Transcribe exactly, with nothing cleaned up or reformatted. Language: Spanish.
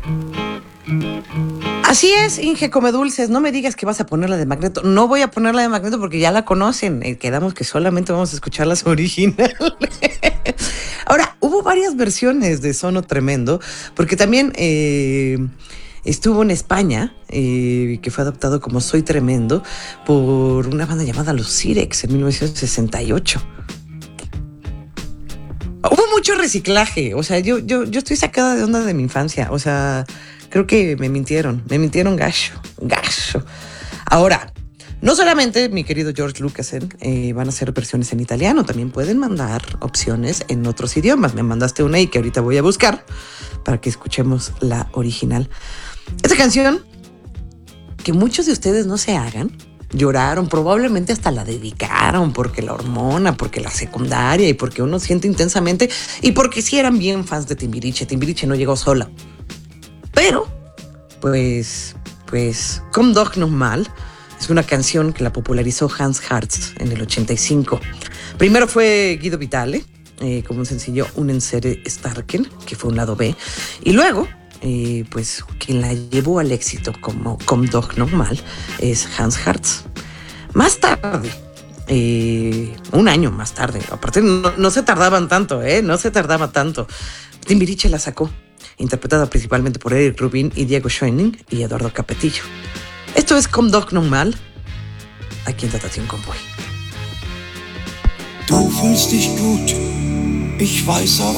Así es, Inge Come Dulces, no me digas que vas a ponerla de Magneto. No voy a ponerla de Magneto porque ya la conocen. Eh, quedamos que solamente vamos a escuchar las originales. Ahora, hubo varias versiones de Sono Tremendo, porque también eh, estuvo en España, eh, que fue adaptado como Soy Tremendo por una banda llamada Los Sirex en mil novecientos sesenta y ocho. Hubo mucho reciclaje, o sea, yo, yo, yo estoy sacada de onda de mi infancia, o sea, creo que me mintieron, me mintieron gacho, gacho. Ahora, no solamente, mi querido George Lucas, eh, van a hacer versiones en italiano, también pueden mandar opciones en otros idiomas. Me mandaste una y que ahorita voy a buscar para que escuchemos la original. Esta canción, que muchos de ustedes no se hagan, lloraron, probablemente hasta la dedicaron porque la hormona, porque la secundaria y porque uno siente intensamente y porque sí eran bien fans de Timbiriche. Timbiriche no llegó sola. Pero, pues, pues, Comme Dog Normal es una canción que la popularizó Hans Hartz en el ochenta y cinco. Primero fue Guido Vitale, eh, como un sencillo Un Serie Starken, que fue un lado B. Y luego, eh, pues, quien la llevó al éxito como Comme Dog Normal es Hans Hartz. Más tarde, eh, un año más tarde, aparte no, no se tardaban tanto, ¿eh? No se tardaba tanto. Timbiriche la sacó, interpretada principalmente por Eric Rubin y Diego Schoening y Eduardo Capetillo. Esto es Comme Dog Normal, aquí en Station Convoy. Du fühlst dich gut, ich weiß auch